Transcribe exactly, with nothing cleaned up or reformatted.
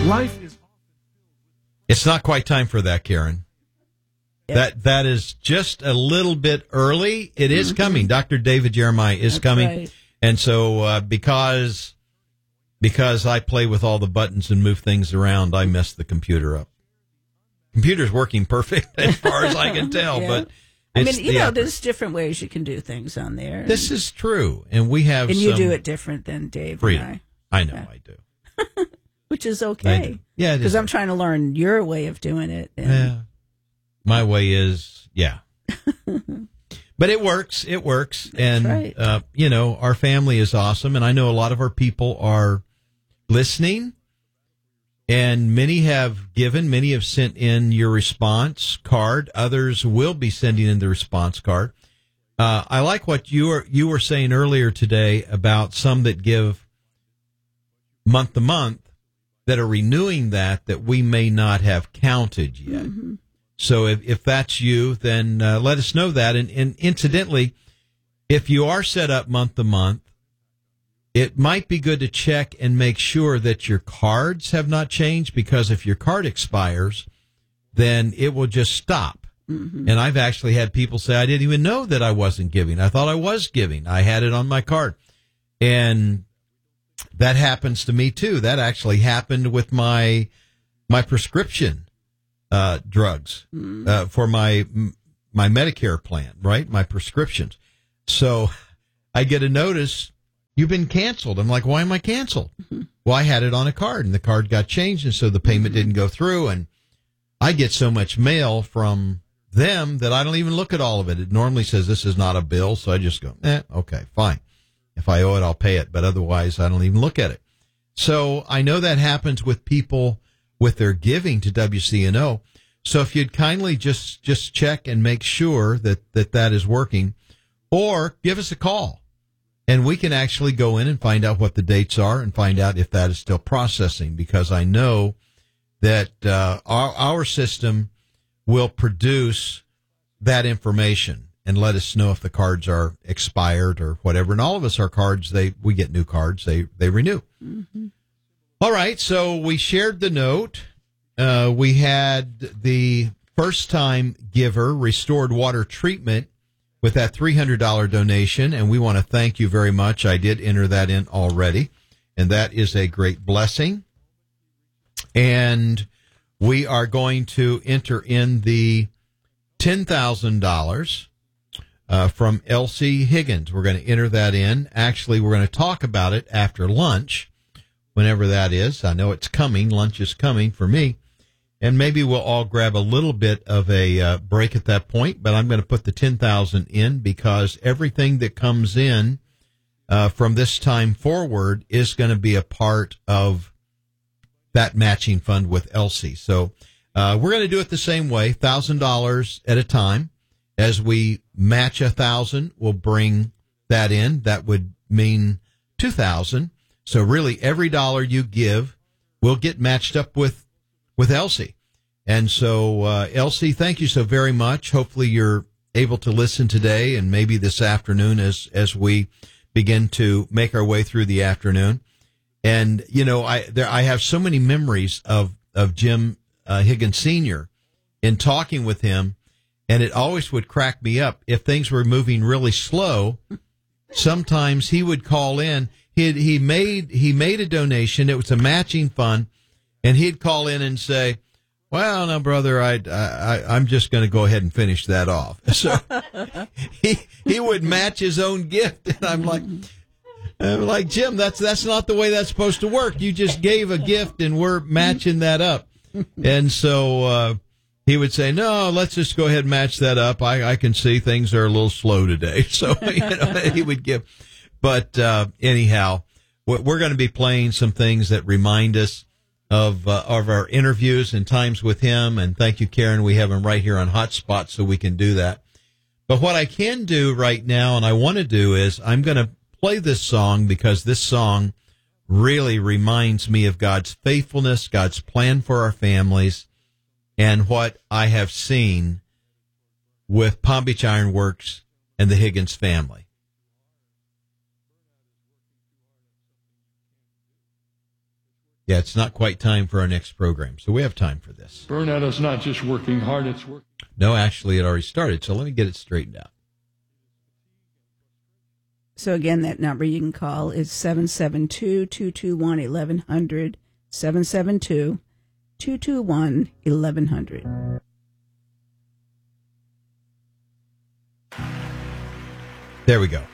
Life is. It's not quite time for that, Karen. Yep. That that is just a little bit early. It is Mm-hmm. coming. Doctor David Jeremiah is That's coming, right. and so uh, because because I play with all the buttons and move things around, I mess the computer up. Computer's working perfect as far as I can tell, Yeah. but I it's mean, you the know, effort. there's different ways you can do things on there. This is true, and we have and you some do it different than Dave freedom. and I, I know Yeah. I do. which is I okay. do. Yeah, it is. Because I'm trying to learn your way of doing it. And Yeah. My way is, yeah. But it works. It works. And, right. uh, you know, our family is awesome. And I know a lot of our people are listening. And many have given. Many have sent in your response card. Others will be sending in the response card. Uh, I like what you were, you were saying earlier today about some that give month to month that are renewing that, that we may not have counted yet. Mm-hmm. So if, if that's you, then uh, let us know that. And, and incidentally, if you are set up month to month, it might be good to check and make sure that your cards have not changed, because if your card expires, then it will just stop. Mm-hmm. And I've actually had people say, I didn't even know that I wasn't giving. I thought I was giving. I had it on my card. And that happens to me too. That actually happened with my my prescription uh, drugs Mm-hmm. uh, for my my Medicare plan, right? My prescriptions. So I get a notice, you've been canceled. I'm like, why am I canceled? Mm-hmm. Well, I had it on a card, and the card got changed, and so the payment Mm-hmm. didn't go through. And I get so much mail from them that I don't even look at all of it. It normally says this is not a bill, so I just go, eh, okay, fine. If I owe it, I'll pay it, but otherwise I don't even look at it. So I know that happens with people with their giving to W C N O. So if you'd kindly just, just check and make sure that, that that is working, or give us a call, and we can actually go in and find out what the dates are and find out if that is still processing, because I know that uh, our, our system will produce that information and let us know if the cards are expired or whatever. And all of us, our cards, they we get new cards, they they renew. Mm-hmm. All right, so we shared the note. Uh, we had the first-time giver, Restored Water Treatment, with that three hundred dollars donation, and we want to thank you very much. I did enter that in already, and that is a great blessing. And we are going to enter in the ten thousand dollars uh, from Elsie Higgins. We're going to enter that in. Actually, we're going to talk about it after lunch, whenever that is. I know it's coming. Lunch is coming for me. And maybe we'll all grab a little bit of a uh, break at that point, but I'm going to put the ten thousand dollars in, because everything that comes in uh, from this time forward is going to be a part of that matching fund with Elsie. So uh, we're going to do it the same way, one thousand dollars at a time. As we match one thousand dollars, we'll bring that in. That would mean two thousand dollars. So really, every dollar you give will get matched up with with Elsie. And so, uh, Elsie, thank you so very much. Hopefully you're able to listen today and maybe this afternoon as, as we begin to make our way through the afternoon. And, you know, I, there, I have so many memories of, of Jim uh, Higgins Senior in talking with him, and it always would crack me up. If things were moving really slow, sometimes he would call in. He he made, he made a donation. It was a matching fund. And he'd call in and say, well, no, brother, I, I, I'm just going to go ahead and finish that off. So he he would match his own gift. And I'm like, I'm like, Jim, that's that's not the way that's supposed to work. You just gave a gift and we're matching that up. And so uh, he would say, no, let's just go ahead and match that up. I, I can see things are a little slow today. So you know, he would give. But uh, anyhow, we're going to be playing some things that remind us of uh, of our interviews and times with him. And thank you, Karen. We have him right here on Hotspot, so we can do that. But what I can do right now, and I want to do, is I'm going to play this song, because this song really reminds me of God's faithfulness, God's plan for our families, and what I have seen with Palm Beach Iron Works and the Higgins family. Yeah, it's not quite time for our next program, so we have time for this. Burnout is not just working hard, it's work. No, actually, it already started, so let me get it straightened out. So again, that number you can call is seven seven two, two two one, eleven hundred, seven seven two, two two one, eleven hundred. There we go.